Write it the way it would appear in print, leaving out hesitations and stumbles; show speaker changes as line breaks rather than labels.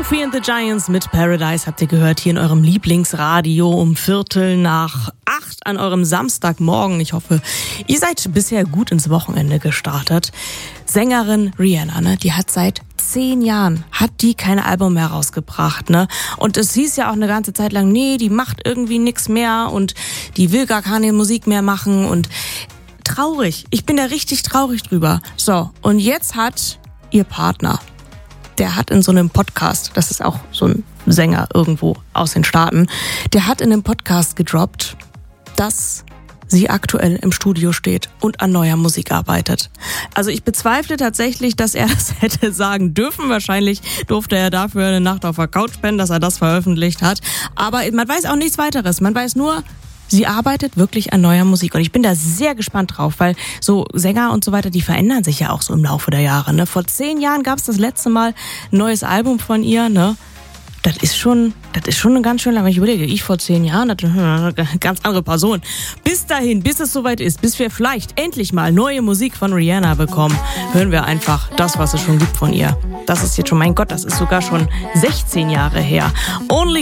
Sophie and the Giants mit Paradise habt ihr gehört hier in eurem Lieblingsradio um 7:45 an eurem Samstagmorgen. Ich hoffe, ihr seid bisher gut ins Wochenende gestartet. Sängerin Rihanna, ne, die hat seit 10 Jahren, hat die kein Album mehr rausgebracht, ne? Und es hieß ja auch eine ganze Zeit lang, nee, die macht irgendwie nichts mehr und die will gar keine Musik mehr machen und traurig. Ich bin da richtig traurig drüber. So, und jetzt hat ihr Partner, der hat in so einem Podcast, das ist auch so ein Sänger irgendwo aus den Staaten, der hat in einem Podcast gedroppt, dass sie aktuell im Studio steht und an neuer Musik arbeitet. Also ich bezweifle tatsächlich, dass er das hätte sagen dürfen. Wahrscheinlich durfte er dafür eine Nacht auf der Couch pennen, dass er das veröffentlicht hat. Aber man weiß auch nichts weiteres. Man weiß nur, sie arbeitet wirklich an neuer Musik. Und ich bin da sehr gespannt drauf, weil so Sänger und so weiter, die verändern sich ja auch so im Laufe der Jahre. Ne? Vor 10 Jahren gab es das letzte Mal ein neues Album von ihr, ne? Das ist schon eine ganz schön lange. Wenn ich überlege, ich vor 10 Jahren, das ist eine ganz andere Person. Bis dahin, bis es soweit ist, bis wir vielleicht endlich mal neue Musik von Rihanna bekommen, hören wir einfach das, was es schon gibt von ihr. Das ist jetzt schon, mein Gott, das ist sogar schon 16 Jahre her. Only